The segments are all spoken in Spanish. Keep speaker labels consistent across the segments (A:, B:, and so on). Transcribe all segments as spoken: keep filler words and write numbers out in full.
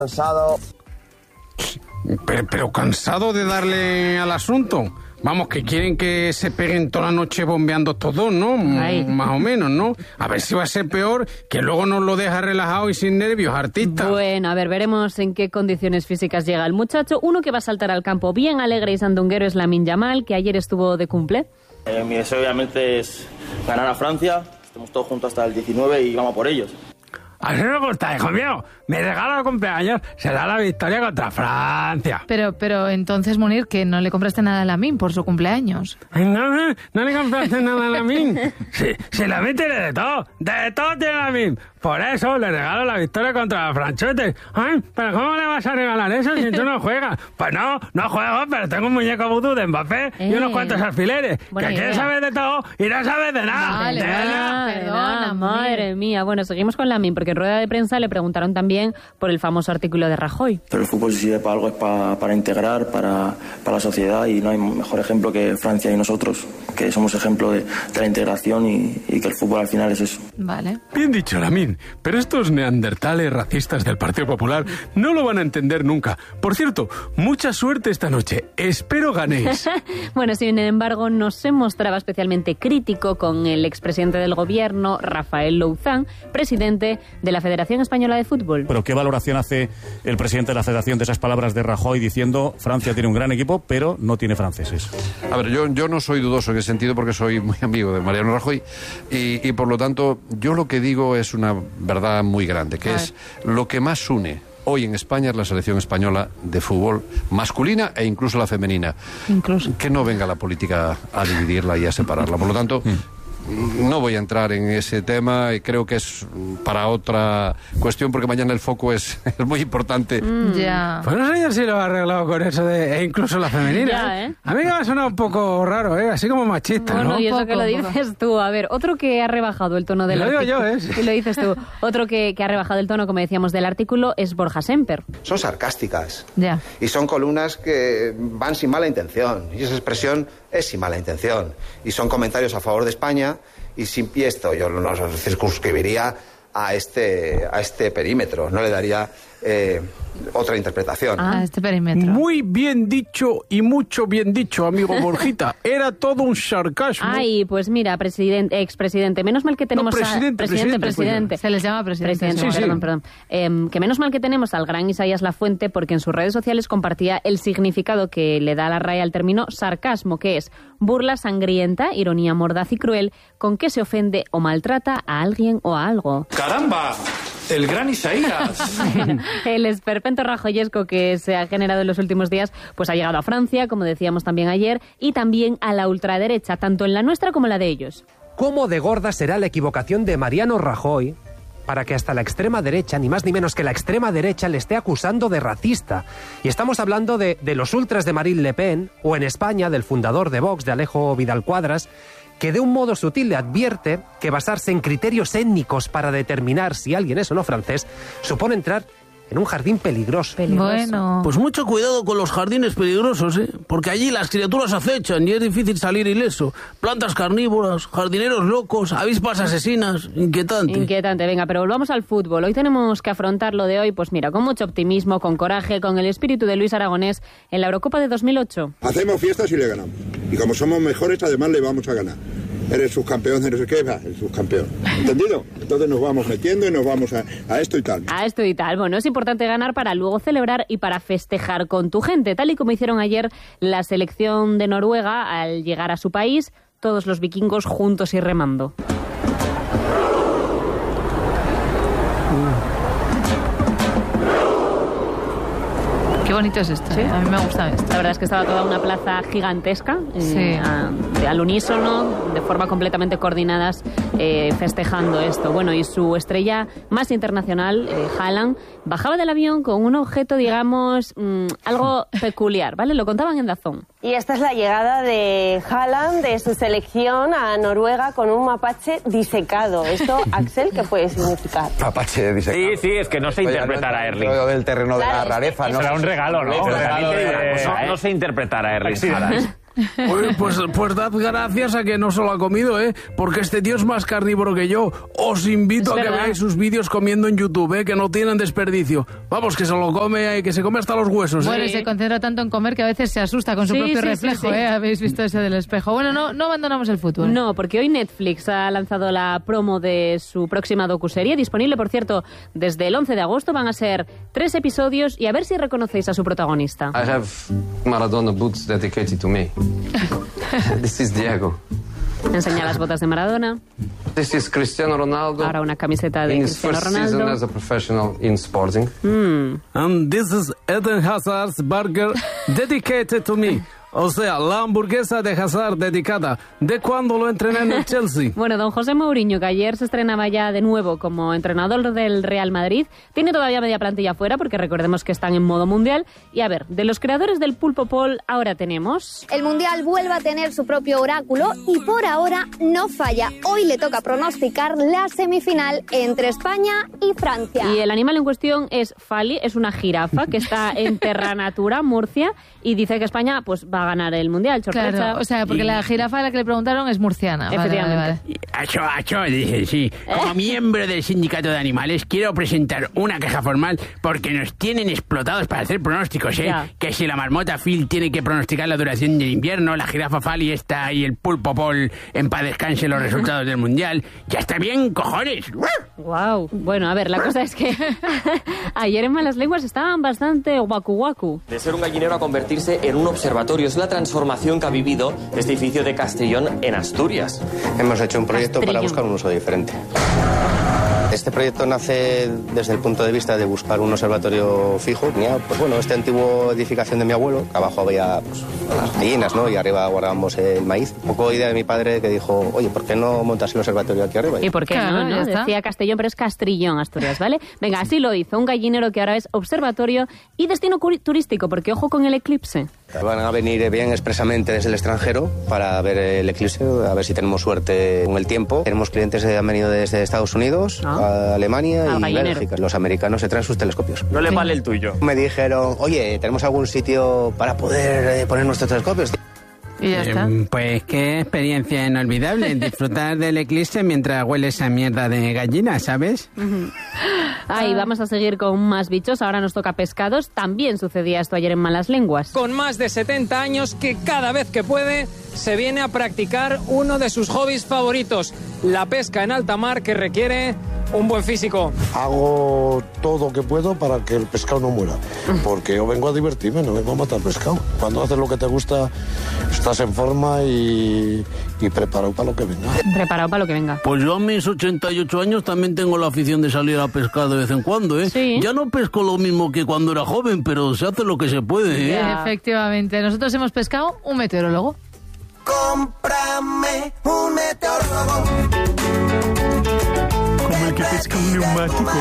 A: Cansado.
B: Pero, pero cansado de darle al asunto. Vamos, que quieren que se peguen toda la noche bombeando todos, ¿no?
C: Ay.
B: Más o menos, ¿no? A ver si va a ser peor, que luego nos lo deja relajado y sin nervios, artista.
C: Bueno, a ver, veremos en qué condiciones físicas llega el muchacho. Uno que va a saltar al campo bien alegre y sandunguero es Lamine Yamal, que ayer estuvo de cumple.
D: Eh, mi deseo obviamente es ganar a Francia. Estamos todos juntos hasta el diecinueve y vamos por ellos.
B: Así me gusta, hijo mío. Mi regalo de cumpleaños será la victoria contra Francia.
E: Pero, pero entonces, Munir, que no le compraste nada a Lamine por su cumpleaños.
B: Ay, no, no, no le compraste nada a Lamine. Si, si Lamine tiene de todo, de todo tiene Lamine. Por eso le regalo la victoria contra los franceses. Ay, pero ¿cómo le vas a regalar eso si tú no juegas? Pues no, no juego, pero tengo un muñeco vudú de Mbappé eh. y unos cuantos alfileres.
C: Buena
B: que
C: idea.
B: quieres saber de todo y no sabes de nada.
E: Vale,
B: de
E: vale.
B: nada.
E: Perdona,
C: madre mía. Bueno, seguimos con Lamine, porque en rueda de prensa le preguntaron también por el famoso artículo de Rajoy.
D: Pero el fútbol si sirve para algo es para, para integrar, para, para la sociedad, y no hay mejor ejemplo que Francia y nosotros, que somos ejemplo de, de la integración y, y que el fútbol al final es eso.
E: Vale.
B: Bien dicho, Lamine, pero estos neandertales racistas del Partido Popular no lo van a entender nunca. Por cierto, mucha suerte esta noche. Espero ganéis.
C: Bueno, sin embargo, no se mostraba especialmente crítico con el expresidente del gobierno, Rafael Louzán, presidente de la Federación Española de Fútbol.
F: Pero ¿qué valoración hace el presidente de la Federación de esas palabras de Rajoy diciendo Francia tiene un gran equipo, pero no tiene franceses?
G: A ver, yo, yo no soy dudoso en ese sentido porque soy muy amigo de Mariano Rajoy y, y por lo tanto yo lo que digo es una verdad muy grande, que es lo que más une hoy en España es la selección española de fútbol masculina e incluso la femenina.
E: Incluso.
G: Que no venga la política a dividirla y a separarla. Por lo tanto, no voy a entrar en ese tema y creo que es para otra cuestión porque mañana el foco es, es muy importante.
E: Mm. Ya.
B: Pues no sé yo si lo ha arreglado con eso de e incluso la femenina.
C: Ya, ¿eh?
B: A mí me ha sonado un poco raro, ¿eh? Así como machista,
C: Bueno,
B: ¿no?
C: y eso
E: Poco,
C: que lo
E: poco.
C: dices tú. A ver, otro que ha rebajado el tono del
B: Lo digo
C: artículo.
B: yo, ¿eh?
C: Y lo dices tú. Otro que, que ha rebajado el tono, como decíamos, del artículo es Borja Semper.
A: Son sarcásticas.
E: Ya.
A: Y son columnas que van sin mala intención. Y esa expresión es sin mala intención. Y son comentarios a favor de España. Y sin pie esto, yo no circunscribiría a este, a este perímetro. No le daría eh, otra interpretación.
E: Ah, este perímetro.
B: Muy bien dicho y mucho bien dicho, amigo Borjita. Era todo un sarcasmo.
C: Ay, pues mira, presidente, expresidente, menos mal que tenemos
B: presidente,
C: a... Presidente,
B: presidente,
C: presidente.
E: Se les llama presidente.
C: Presidente,
B: Sí, sí.
C: perdón, perdón. Eh, que menos mal que tenemos al gran Isaías Lafuente, porque en sus redes sociales compartía el significado que le da la R A E al término sarcasmo, que es burla sangrienta, ironía mordaz y cruel, con que se ofende o maltrata a alguien o a algo.
F: ¡Caramba! ¡El gran Isaías!
C: El esperpento rajoyesco que se ha generado en los últimos días pues ha llegado a Francia, como decíamos también ayer, y también a la ultraderecha, tanto en la nuestra como en la de ellos.
H: ¿Cómo de gorda será la equivocación de Mariano Rajoy para que hasta la extrema derecha, ni más ni menos que la extrema derecha, le esté acusando de racista? Y estamos hablando de, de los ultras de Marine Le Pen, o en España del fundador de Vox, de Alejo Vidal Cuadras, que de un modo sutil le advierte que basarse en criterios étnicos para determinar si alguien es o no francés supone entrar en un jardín peligroso.
C: Peligroso.
E: Bueno.
I: Pues mucho cuidado con los jardines peligrosos, ¿eh? Porque allí las criaturas acechan y es difícil salir ileso. Plantas carnívoras, jardineros locos, avispas asesinas, inquietante.
C: Inquietante, venga, pero volvamos al fútbol. Hoy tenemos que afrontar lo de hoy, pues mira, con mucho optimismo, con coraje, con el espíritu de Luis Aragonés en la Eurocopa de dos mil ocho.
J: Hacemos fiestas y le ganamos. Y como somos mejores, además le vamos a ganar. Eres subcampeón de no sé qué, va, el subcampeón. ¿Entendido? Entonces nos vamos metiendo y nos vamos a, a esto y tal.
C: A esto y tal. Bueno, es importante ganar para luego celebrar y para festejar con tu gente, tal y como hicieron ayer la selección de Noruega al llegar a su país, todos los vikingos juntos y remando.
E: Qué bonito es esto.
C: ¿Sí?
E: ¿eh? A mí me gusta esto.
C: La verdad es que estaba toda una plaza gigantesca, eh,
E: Sí.
C: a- de- al unísono, de forma completamente coordinadas, eh, festejando esto. Bueno, y su estrella más internacional, eh, Haaland, bajaba del avión con un objeto, digamos, mm, algo peculiar, ¿vale? Lo contaban en Dazón.
K: Y esta es la llegada de Haaland, de su selección a Noruega, con un mapache disecado. Esto, Axel, ¿qué puede significar?
A: Mapache disecado.
L: Sí, sí, es que no sé interpretar a Erling.
A: Del terreno de la
K: Claro,
A: rareza, ¿no?
L: Será un regalo, ¿no?
A: Pero
L: Pero
A: también
L: también
A: te
L: te
A: digo
L: digo
A: una
L: una cosa,
A: cosa,
L: no sé interpretar a Erling Haaland.
I: Pues, pues, pues dad gracias a que no se lo ha comido, ¿eh? Porque este tío es más carnívoro que yo. Os invito
C: Es
I: a que
C: verdad.
I: veáis sus vídeos comiendo en YouTube, ¿eh? Que no tienen desperdicio. Vamos, que se lo come, eh, que se come hasta los huesos, ¿eh?
E: Bueno, y se concentra tanto en comer que a veces se asusta con su
C: Sí,
E: propio
C: sí,
E: reflejo,
C: sí, sí.
E: ¿eh? Habéis visto ese del espejo. Bueno, no, no abandonamos el fútbol.
C: No, porque hoy Netflix ha lanzado la promo de su próxima docuserie, disponible, por cierto, desde el once de agosto. Van a ser tres episodios y a ver si reconocéis a su protagonista.
M: I have Maradona boots dedicated to me. This is Diego.
C: Enseña las botas de Maradona.
M: This is Cristiano Ronaldo.
C: Ahora una camiseta de
M: in his
C: Cristiano
M: first season
C: Ronaldo.
M: as a professional in sporting.
C: Mm.
I: And this is Eden Hazard's burger dedicated to me. O sea, la hamburguesa de Hazard dedicada. ¿De cuándo lo entrené en el Chelsea?
C: Bueno, don José Mourinho, que ayer se estrenaba ya de nuevo como entrenador del Real Madrid, tiene todavía media plantilla fuera, porque recordemos que están en modo mundial. Y a ver, de los creadores del Pulpo Pol, ahora tenemos...
N: El Mundial vuelve a tener su propio oráculo y por ahora no falla. Hoy le toca pronosticar la semifinal entre España y Francia.
C: Y el animal en cuestión es Fali, es una jirafa que está en Terra Natura, Murcia, y dice que España pues va a ganar el Mundial. Sorpresa.
E: Claro, o sea, porque
C: Y-
E: la jirafa a la que le preguntaron es murciana. Vale,
C: Efectivamente.
E: vale, vale.
I: Acho, acho, dice, sí. Como miembro del sindicato de animales, quiero presentar una queja formal porque nos tienen explotados para hacer pronósticos, ¿eh?
C: Ya.
I: Que si la marmota Phil tiene que pronosticar la duración del invierno, la jirafa Fali está y el pulpo Paul en paz descanse los resultados del mundial. ¡Ya está bien, cojones!
C: Wow. Bueno, a ver, la cosa es que ayer en Malas Lenguas estaban bastante guacu guacu.
O: De ser un gallinero a convertirse en un observatorio. Es la transformación que ha vivido este edificio de Castellón en Asturias.
P: Hemos hecho un proyecto
O: Castellón.
P: para buscar un uso diferente. Este proyecto nace desde el punto de vista de buscar un observatorio fijo. Tenía, pues bueno, esta antigua edificación de mi abuelo, que abajo había pues, las gallinas, ¿no? Y arriba guardábamos el maíz. Un poco idea de mi padre que dijo, oye, ¿por qué no montas el observatorio aquí arriba?
C: ¿Y por qué
E: Claro,
C: no?
E: ya
C: ¿no?
E: está.
C: Decía Castellón, pero es Castrillón, Asturias, ¿vale? Venga, así lo hizo. Un gallinero que ahora es observatorio y destino curi- turístico, porque ojo con el eclipse.
P: Van a venir bien expresamente desde el extranjero para ver el eclipse, a ver si tenemos suerte con el tiempo. Tenemos clientes que han venido desde Estados Unidos, a Alemania
C: Al
P: y
C: gallinero.
P: Bélgica. Los americanos se traen sus telescopios.
O: No le vale el tuyo.
P: Me dijeron, oye, ¿tenemos algún sitio para poder eh, poner nuestros telescopios?
E: Y ya está.
I: Em, pues qué experiencia inolvidable disfrutar del eclipse mientras huele esa mierda de gallina, ¿sabes?
C: Ahí vamos a seguir con más bichos. Ahora nos toca pescados. También sucedía esto ayer en Malas Lenguas.
Q: Con más de setenta años que cada vez que puede se viene a practicar uno de sus hobbies favoritos, la pesca en alta mar, que requiere un buen físico.
R: Hago todo lo que puedo para que el pescado no muera, porque yo vengo a divertirme, no vengo a matar pescado. Cuando haces lo que te gusta, estás en forma y, y preparado para lo que venga.
C: Preparado para lo que venga.
I: Pues yo a mis ochenta y ocho años también tengo la afición de salir a pescar de vez en cuando, ¿eh?
C: Sí.
I: Ya no pesco lo mismo que cuando era joven, pero se hace lo que se puede, ¿eh?
E: Efectivamente. Nosotros hemos pescado un meteorólogo.
S: Cómprame un meteorólogo.
B: Como el que pesca un neumático,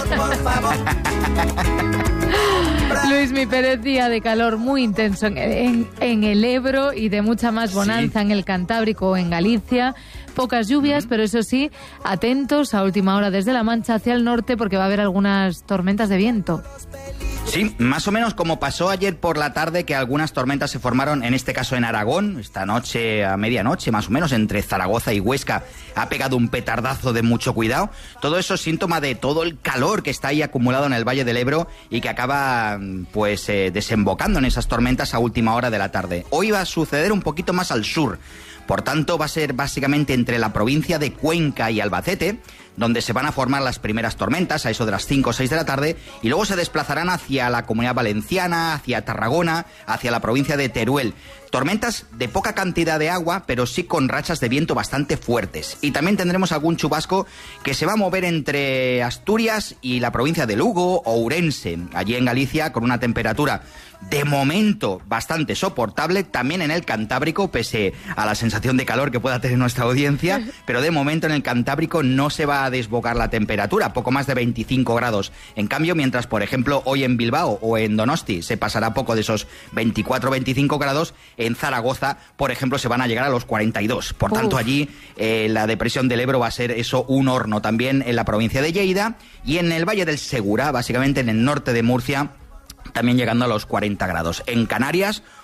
B: ¿no?
E: Luismi Pérez, día de calor muy intenso en, en- en el Ebro y de mucha más bonanza en el Cantábrico o en Galicia. Pocas lluvias, pero eso sí, atentos a última hora desde La Mancha hacia el norte porque va a haber algunas tormentas de viento.
T: Sí, más o menos como pasó ayer por la tarde, que algunas tormentas se formaron, en este caso en Aragón, esta noche a medianoche, más o menos, entre Zaragoza y Huesca, ha pegado un petardazo de mucho cuidado. Todo eso es síntoma de todo el calor que está ahí acumulado en el Valle del Ebro y que acaba, pues, eh, desembocando en esas tormentas a última hora de la tarde. Hoy va a suceder un poquito más al sur. Por tanto, va a ser básicamente entre la provincia de Cuenca y Albacete, donde se van a formar las primeras tormentas a eso de las cinco o seis de la tarde, y luego se desplazarán hacia la Comunidad Valenciana, hacia Tarragona, hacia la provincia de Teruel. Tormentas de poca cantidad de agua, pero sí con rachas de viento bastante fuertes. Y también tendremos algún chubasco que se va a mover entre Asturias y la provincia de Lugo o Ourense, allí en Galicia, con una temperatura de momento bastante soportable, también en el Cantábrico, pese a la sensación de calor que pueda tener nuestra audiencia, pero de momento en el Cantábrico no se va a desbocar la temperatura, poco más de veinticinco grados. En cambio, mientras, por ejemplo, hoy en Bilbao o en Donosti se pasará poco de esos veinticuatro o veinticinco grados, en Zaragoza, por ejemplo, se van a llegar a los cuarenta y dos. Por tanto,
U: Uf.
T: allí eh, la depresión del Ebro va a ser eso, un horno. También en la provincia de Lleida y en el Valle del Segura, básicamente en el norte de Murcia, también llegando a los cuarenta grados. En Canarias,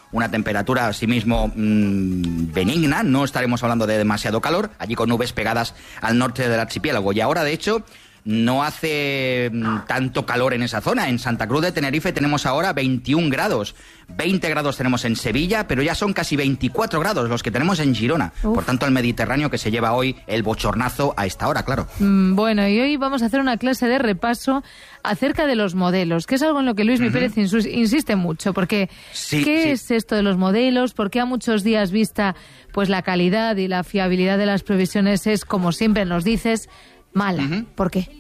T: una temperatura asimismo mmm, benigna, no estaremos hablando de demasiado calor, allí con nubes pegadas al norte del archipiélago. Y ahora, de hecho, no hace mmm, tanto calor en esa zona. En Santa Cruz de Tenerife tenemos ahora veintiún grados, veinte grados tenemos en Sevilla, pero ya son casi veinticuatro grados los que tenemos en Girona. Uf. Por tanto, el Mediterráneo que se lleva hoy el bochornazo a esta hora, claro.
E: Mm, bueno, y hoy vamos a hacer una clase de repaso acerca de los modelos, que es algo en lo que Luis uh-huh. Pérez insiste mucho, porque
T: sí,
E: ¿qué
T: sí.
E: es esto de los modelos? ¿Por qué a muchos días vista pues la calidad y la fiabilidad de las previsiones es, como siempre nos dices, mala? Uh-huh. ¿Por qué?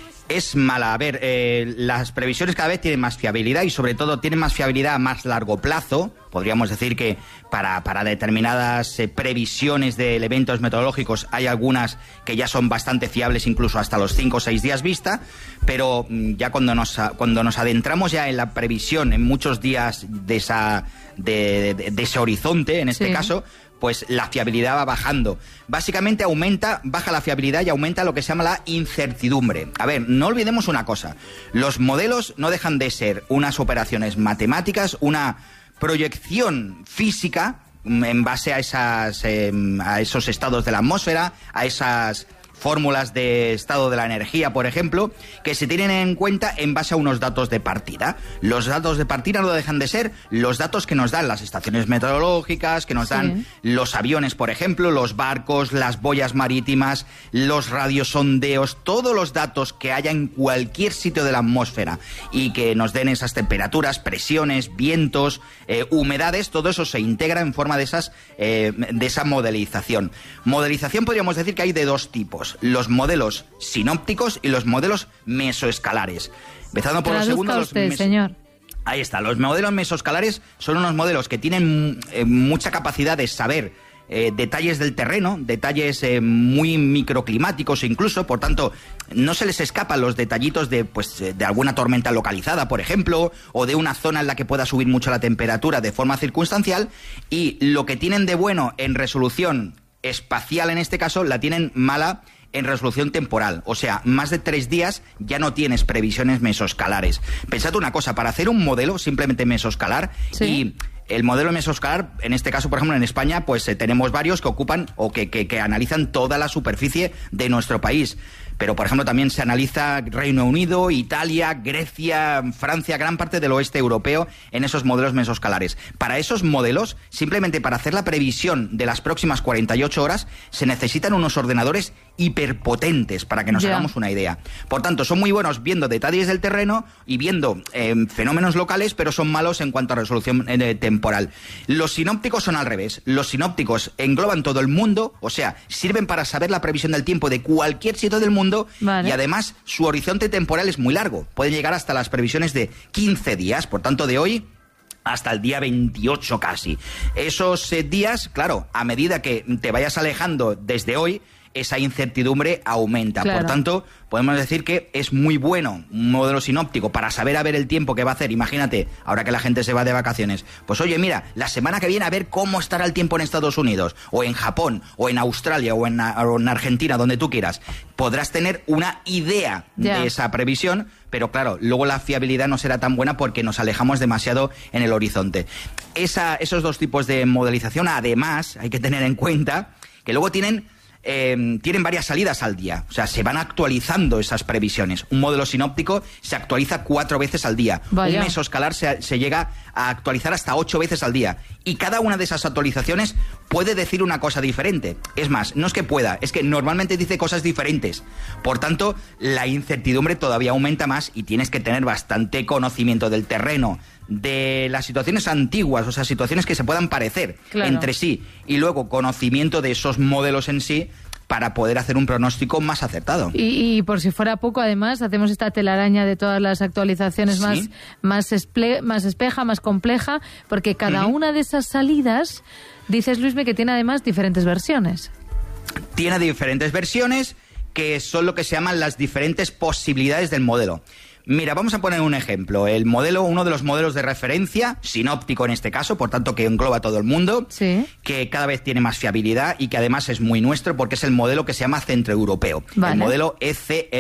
T: Es mala. A ver, eh, las previsiones cada vez tienen más fiabilidad y sobre todo tienen más fiabilidad a más largo plazo. Podríamos decir que para, para determinadas eh, previsiones de eventos meteorológicos hay algunas que ya son bastante fiables, incluso hasta los cinco o seis días vista, pero mm, ya cuando nos, cuando nos adentramos ya en la previsión, en muchos días de, esa, de, de, de ese horizonte, en este sí. caso, pues la fiabilidad va bajando. Básicamente aumenta, baja la fiabilidad y aumenta lo que se llama la incertidumbre. A ver, no olvidemos una cosa. Los modelos no dejan de ser unas operaciones matemáticas, una proyección física en base a, esas, eh, a esos estados de la atmósfera, a esas fórmulas de estado de la energía, por ejemplo, que se tienen en cuenta en base a unos datos de partida. Los datos de partida no dejan de ser los datos que nos dan las estaciones meteorológicas, que nos sí. dan los aviones, por ejemplo, los barcos, las boyas marítimas, los radiosondeos, todos los datos que haya en cualquier sitio de la atmósfera y que nos den esas temperaturas, presiones, vientos, eh, humedades, todo eso se integra en forma de esas eh, de esa modelización. Modelización podríamos decir que hay de dos tipos: los modelos sinópticos y los modelos mesoescalares. Empezando por los segundos, los
E: usted,
T: meso...
E: señor.
T: Ahí está, los modelos mesoescalares son unos modelos que tienen eh, mucha capacidad de saber eh, detalles del terreno, detalles eh, muy microclimáticos incluso, por tanto, no se les escapan los detallitos de, pues, de alguna tormenta localizada, por ejemplo, o de una zona en la que pueda subir mucho la temperatura de forma circunstancial, y lo que tienen de bueno en resolución espacial, en este caso, la tienen mala en resolución temporal. O sea, más de tres días ya no tienes previsiones mesoescalares. Pensad una cosa, para hacer un modelo simplemente mesoescalar, sí. y el modelo mesoescalar, en este caso, por ejemplo, en España, pues eh, tenemos varios que ocupan o que, que, que analizan toda la superficie de nuestro país. Pero, por ejemplo, también se analiza Reino Unido, Italia, Grecia, Francia, gran parte del oeste europeo en esos modelos mesoescalares. Para esos modelos, simplemente para hacer la previsión de las próximas cuarenta y ocho horas, se necesitan unos ordenadores hiperpotentes, para que nos yeah. hagamos una idea. Por tanto, son muy buenos viendo detalles del terreno y viendo eh, fenómenos locales, pero son malos en cuanto a resolución eh, temporal. Los sinópticos son al revés. Los sinópticos engloban todo el mundo, o sea, sirven para saber la previsión del tiempo de cualquier sitio del mundo. Vale. Y además su horizonte temporal es muy largo, pueden llegar hasta las previsiones de quince días, por tanto de hoy hasta el día veintiocho casi. Esos eh, días, claro, a medida que te vayas alejando desde hoy, esa incertidumbre aumenta. Claro. Por tanto, podemos decir que es muy bueno un modelo sinóptico para saber a ver el tiempo que va a hacer. Imagínate, ahora que la gente se va de vacaciones, pues oye, mira, la semana que viene a ver cómo estará el tiempo en Estados Unidos, o en Japón, o en Australia, o en, o en Argentina, donde tú quieras. Podrás tener una idea yeah. de esa previsión, pero claro, luego la fiabilidad no será tan buena porque nos alejamos demasiado en el horizonte. Esa, esos dos tipos de modelización, además, hay que tener en cuenta que luego tienen... Eh, tienen varias salidas al día, o sea, se van actualizando esas previsiones. Un modelo sinóptico se actualiza cuatro veces al día. Vaya. Un mesoescalar se, se llega a actualizar hasta ocho veces al día. Y cada una de esas actualizaciones puede decir una cosa diferente. Es más, no es que pueda, es que normalmente dice cosas diferentes. Por tanto, la incertidumbre todavía aumenta más y tienes que tener bastante conocimiento del terreno, de las situaciones antiguas, o sea, situaciones que se puedan parecer claro. entre sí, y luego conocimiento de esos modelos en sí para poder hacer un pronóstico más acertado.
E: Y, y por si fuera poco, además, hacemos esta telaraña de todas las actualizaciones ¿Sí? más, más, esple, más espeja, más compleja, porque cada uh-huh. una de esas salidas, dices, Luisme, que tiene además diferentes versiones.
T: Tiene diferentes versiones que son lo que se llaman las diferentes posibilidades del modelo. Mira, vamos a poner un ejemplo. El modelo, uno de los modelos de referencia, sinóptico en este caso, por tanto que engloba a todo el mundo, sí. que cada vez tiene más fiabilidad y que además es muy nuestro porque es el modelo que se llama centroeuropeo. Vale. El modelo E C M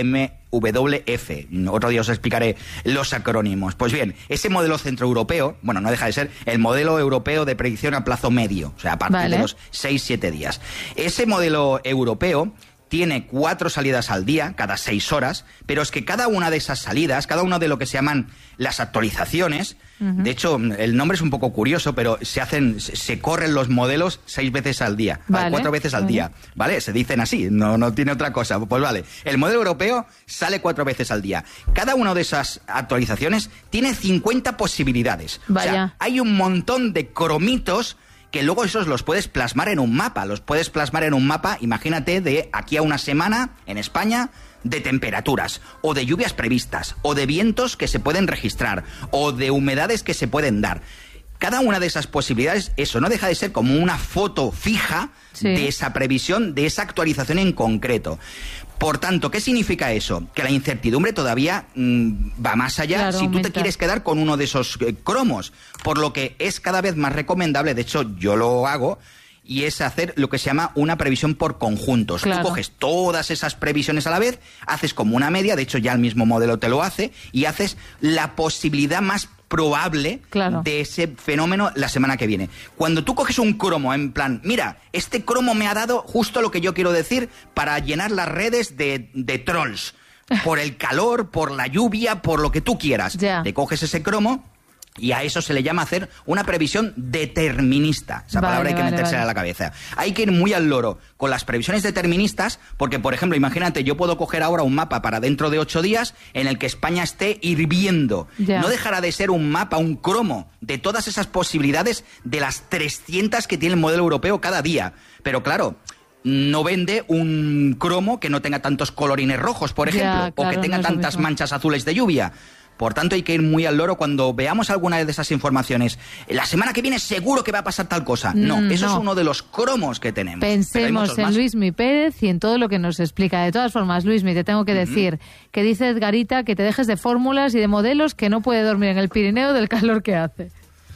T: W F. Otro día os explicaré los acrónimos. Pues bien, ese modelo centroeuropeo, bueno, no deja de ser el modelo europeo de predicción a plazo medio, o sea, a partir vale. de los seis siete días. Ese modelo europeo tiene cuatro salidas al día, cada seis horas, pero es que cada una de esas salidas, cada una de lo que se llaman las actualizaciones, uh-huh. de hecho, el nombre es un poco curioso, pero se hacen, se corren los modelos seis veces al día, vale. cuatro veces al uh-huh. día, ¿vale? Se dicen así, no, no tiene otra cosa. Pues vale, el modelo europeo sale cuatro veces al día. Cada una de esas actualizaciones tiene cincuenta posibilidades. Vaya. O sea, hay un montón de cromitos que luego esos los puedes plasmar en un mapa. Los puedes plasmar en un mapa, imagínate, de aquí a una semana en España, de temperaturas, o de lluvias previstas, o de vientos que se pueden registrar, o de humedades que se pueden dar. Cada una de esas posibilidades, eso no deja de ser como una foto fija sí. de esa previsión, de esa actualización en concreto. Por tanto, ¿qué significa eso? Que la incertidumbre todavía mmm, va más allá claro, si tú aumenta. Te quieres quedar con uno de esos eh, cromos, por lo que es cada vez más recomendable, de hecho yo lo hago, y es hacer lo que se llama una previsión por conjuntos. Claro. Tú coges todas esas previsiones a la vez, haces como una media, de hecho ya el mismo modelo te lo hace, y haces la posibilidad más probable claro. de ese fenómeno la semana que viene. Cuando tú coges un cromo en plan, mira, este cromo me ha dado justo lo que yo quiero decir para llenar las redes de, de trolls, por el calor, por la lluvia, por lo que tú quieras. Ya. Te coges ese cromo y a eso se le llama hacer una previsión determinista. Esa vale, palabra hay que vale, metérsela vale. a la cabeza. Hay que ir muy al loro con las previsiones deterministas, porque, por ejemplo, imagínate, yo puedo coger ahora un mapa para dentro de ocho días en el que España esté hirviendo. Ya. No dejará de ser un mapa, un cromo de todas esas posibilidades de las trescientas que tiene el modelo europeo cada día. Pero claro, no vende un cromo que no tenga tantos colorines rojos, por ejemplo, ya, claro, o que tenga no tantas manchas azules de lluvia. Por tanto, hay que ir muy al loro cuando veamos alguna de esas informaciones. La semana que viene seguro que va a pasar tal cosa. No, eso no. es uno de los cromos que tenemos.
E: Pensemos en Luismi Pérez y en todo lo que nos explica. De todas formas, Luismi, te tengo que decir uh-huh. que dice Edgarita que te dejes de fórmulas y de modelos, que no puede dormir en el Pirineo del calor que hace.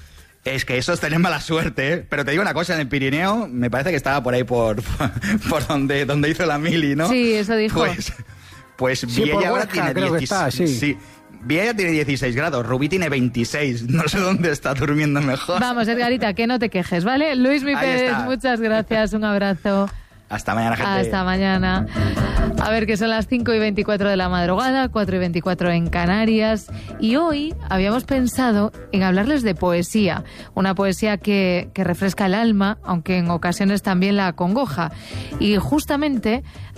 T: Es que eso es tener mala suerte, ¿eh? Pero te digo una cosa, en el Pirineo, me parece que estaba por ahí por, por donde, donde hizo la mili, ¿no?
E: Sí, eso dijo.
T: Pues, pues
B: sí,
T: Viella ahora
B: Huesca,
T: tiene
B: creo
T: dieciséis.
B: Que está, sí.
T: sí. Viella tiene dieciséis grados, Rubí tiene veintiséis. No sé dónde está durmiendo mejor.
E: Vamos, Edgarita, que no te quejes, ¿vale? Luismi Pérez, muchas gracias, un abrazo.
T: Hasta mañana, gente.
E: Hasta mañana. A ver, que son las cinco y veinticuatro de la madrugada, cuatro y veinticuatro en Canarias. Y hoy habíamos pensado en hablarles de poesía. Una poesía que, que refresca el alma, aunque en ocasiones también la acongoja. Y justamente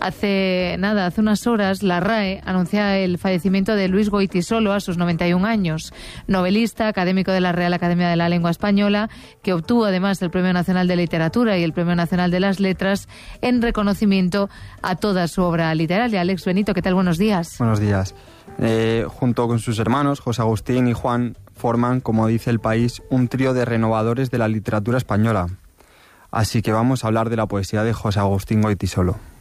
E: hace nada, hace unas horas, la RAE anuncia el fallecimiento de Luis Goytisolo a sus noventa y un años. Novelista, académico de la Real Academia de la Lengua Española, que obtuvo además el Premio Nacional de Literatura y el Premio Nacional de las Letras en reconocimiento a toda su obra literaria. Alex Benito, ¿qué tal? Buenos días.
U: Buenos días. Eh, junto con sus hermanos, José Agustín y Juan, forman, como dice El País, un trío de renovadores de la literatura española. Así que vamos a hablar de la poesía de José Agustín Goytisolo.